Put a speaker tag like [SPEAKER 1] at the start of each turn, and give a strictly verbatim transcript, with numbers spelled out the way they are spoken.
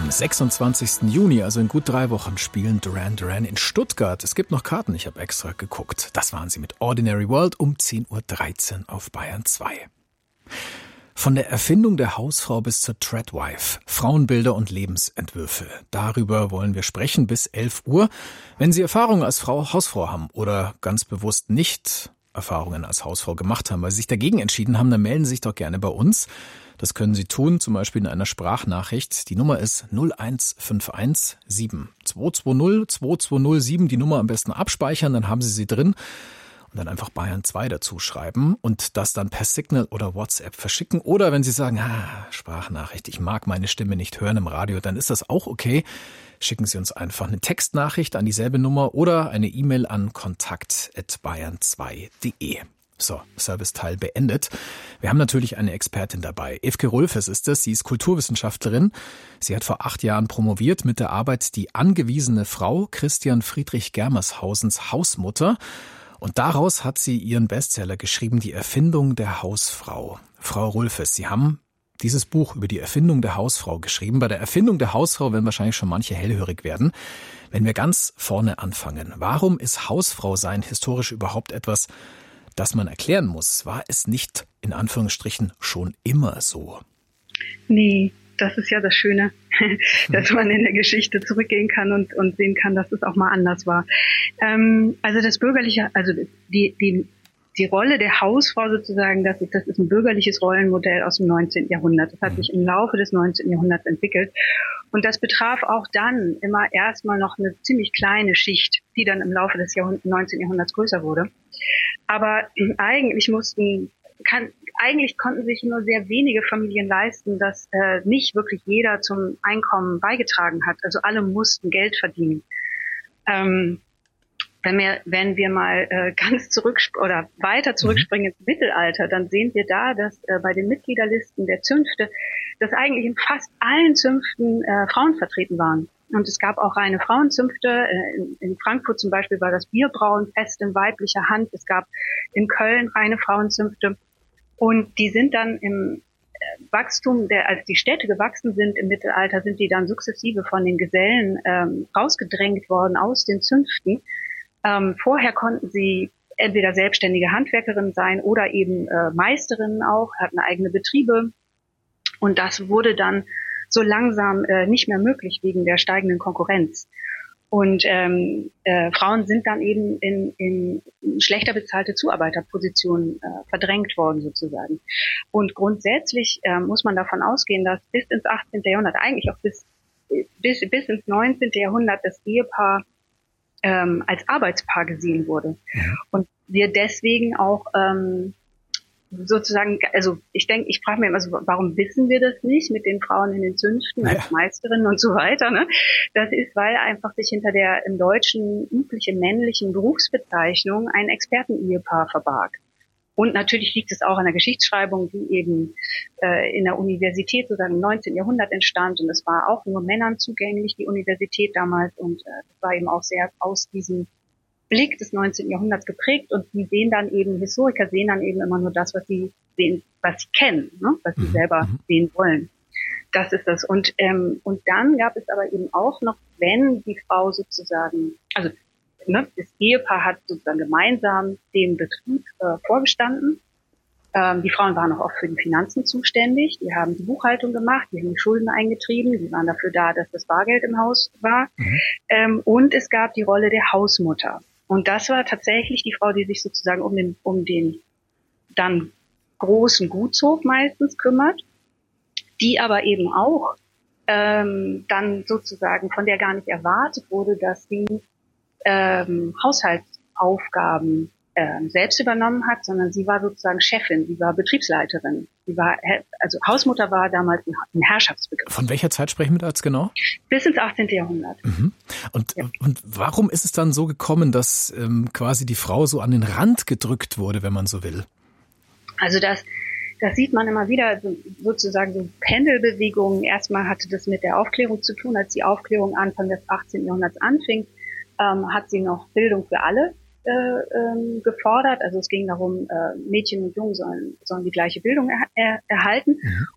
[SPEAKER 1] Am sechsundzwanzigsten Juni, also in gut drei Wochen, spielen Duran Duran in Stuttgart. Es gibt noch Karten, ich habe extra geguckt. Das waren sie mit Ordinary World um zehn Uhr dreizehn auf Bayern zwei. Von der Erfindung der Hausfrau bis zur Treadwife, Frauenbilder und Lebensentwürfe. Darüber wollen wir sprechen bis elf Uhr. Wenn Sie Erfahrungen als Frau, Hausfrau haben oder ganz bewusst nicht Erfahrungen als Hausfrau gemacht haben, weil Sie sich dagegen entschieden haben, dann melden Sie sich doch gerne bei uns. Das können Sie tun, zum Beispiel in einer Sprachnachricht. Die Nummer ist null eins fünf eins sieben zwei zwei null zwei zwei null sieben. Die Nummer am besten abspeichern, dann haben Sie sie drin. Und dann einfach Bayern zwei dazu schreiben und das dann per Signal oder WhatsApp verschicken. Oder wenn Sie sagen, ah, Sprachnachricht, ich mag meine Stimme nicht hören im Radio, dann ist das auch okay. Schicken Sie uns einfach eine Textnachricht an dieselbe Nummer oder eine E-Mail an kontakt at bayern zwei punkt de. So, Serviceteil beendet. Wir haben natürlich eine Expertin dabei. Evke Rulfes ist es. Sie ist Kulturwissenschaftlerin. Sie hat vor acht Jahren promoviert mit der Arbeit Die angewiesene Frau Christian Friedrich Germershausens Hausmutter. Und daraus hat sie ihren Bestseller geschrieben, Die Erfindung der Hausfrau. Frau Rulfes, Sie haben dieses Buch über die Erfindung der Hausfrau geschrieben. Bei der Erfindung der Hausfrau werden wahrscheinlich schon manche hellhörig werden. Wenn wir ganz vorne anfangen, warum ist Hausfrau sein historisch überhaupt etwas, das man erklären muss? War es nicht in Anführungsstrichen schon immer so?
[SPEAKER 2] Nee, das ist ja das Schöne, dass man in der Geschichte zurückgehen kann und, und sehen kann, dass es auch mal anders war. Ähm, also das bürgerliche, also die, die, die Rolle der Hausfrau sozusagen, das ist, das ist ein bürgerliches Rollenmodell aus dem neunzehnten Jahrhundert. Das hat sich im Laufe des neunzehnten Jahrhunderts entwickelt. Und das betraf auch dann immer erstmal noch eine ziemlich kleine Schicht, die dann im Laufe des Jahrhund- neunzehnten Jahrhunderts größer wurde. Aber eigentlich mussten, kann, eigentlich konnten sich nur sehr wenige Familien leisten, dass äh, nicht wirklich jeder zum Einkommen beigetragen hat. Also alle mussten Geld verdienen. Ähm, wenn wir, wenn wir mal äh, ganz zurück oder weiter zurückspringen ins Mittelalter, dann sehen wir da, dass äh, bei den Mitgliederlisten der Zünfte, dass eigentlich in fast allen Zünften äh, Frauen vertreten waren. Und es gab auch reine Frauenzünfte. In, in Frankfurt zum Beispiel war das Bierbrauen fest in weiblicher Hand. Es gab in Köln reine Frauenzünfte. Und die sind dann im Wachstum, der, als die Städte gewachsen sind im Mittelalter, sind die dann sukzessive von den Gesellen ähm, rausgedrängt worden aus den Zünften. Ähm, vorher konnten sie entweder selbstständige Handwerkerinnen sein oder eben äh, Meisterinnen auch, hatten eigene Betriebe. Und das wurde dann so langsam äh, nicht mehr möglich wegen der steigenden Konkurrenz. Und ähm, äh, Frauen sind dann eben in, in schlechter bezahlte Zuarbeiterpositionen äh, verdrängt worden sozusagen. Und grundsätzlich äh, muss man davon ausgehen, dass bis ins achtzehnten Jahrhundert, eigentlich auch bis bis bis ins neunzehnten Jahrhundert das Ehepaar ähm, als Arbeitspaar gesehen wurde. Ja. Und wir deswegen auch ähm, sozusagen, also ich denke, ich frage mich immer so, warum wissen wir das nicht mit den Frauen in den Zünften als ja. Meisterinnen und so weiter, ne? Das ist, weil einfach sich hinter der im Deutschen üblichen männlichen Berufsbezeichnung ein Expertenehepaar verbarg. Und natürlich liegt es auch an der Geschichtsschreibung, die eben äh, in der Universität sozusagen im neunzehnten Jahrhundert entstand. Und es war auch nur Männern zugänglich, die Universität damals. Und äh, das war eben auch sehr aus diesem Blick des neunzehnten Jahrhunderts geprägt, und die sehen dann eben, Historiker sehen dann eben immer nur das, was sie sehen, was sie kennen, ne? Was sie selber sehen wollen. Das ist das. Und ähm, und dann gab es aber eben auch noch, wenn die Frau sozusagen, also ne, das Ehepaar hat sozusagen gemeinsam den Betrieb äh, vorgestanden. Ähm, die Frauen waren auch oft für die Finanzen zuständig, die haben die Buchhaltung gemacht, die haben die Schulden eingetrieben, die waren dafür da, dass das Bargeld im Haus war. Mhm. Ähm, und es gab die Rolle der Hausmutter. Und das war tatsächlich die Frau, die sich sozusagen um den, um den dann großen Gutshof meistens kümmert, die aber eben auch ähm, dann sozusagen, von der gar nicht erwartet wurde, dass sie ähm, Haushaltsaufgaben ähm, selbst übernommen hat, sondern sie war sozusagen Chefin, sie war Betriebsleiterin. Sie war, also Hausmutter war damals ein Herrschaftsbegriff.
[SPEAKER 1] Von welcher Zeit sprechen wir da jetzt genau?
[SPEAKER 2] Bis ins achtzehnten Jahrhundert.
[SPEAKER 1] Mhm. Und, ja. und warum ist es dann so gekommen, dass ähm, quasi die Frau so an den Rand gedrückt wurde, wenn man so will?
[SPEAKER 2] Also das, das sieht man immer wieder, so, sozusagen so Pendelbewegungen. Erstmal hatte das mit der Aufklärung zu tun. Als die Aufklärung Anfang des achtzehnten Jahrhunderts anfing, ähm, hat sie noch Bildung für alle Äh, ähm, gefordert. Also es ging darum, äh, Mädchen und Jungen sollen, sollen die gleiche Bildung er, er, erhalten. Mhm.